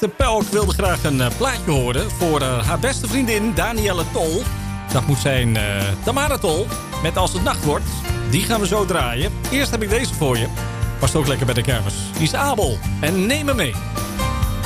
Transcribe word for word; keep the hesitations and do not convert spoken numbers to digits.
Esther Pelk wilde graag een uh, plaatje horen voor uh, haar beste vriendin Danielle Tol. Dat moet zijn uh, Tamara Tol met Als het nacht wordt. Die gaan we zo draaien. Eerst heb ik deze voor je. Past ook lekker bij de kermis. Die is Abel en neem me mee.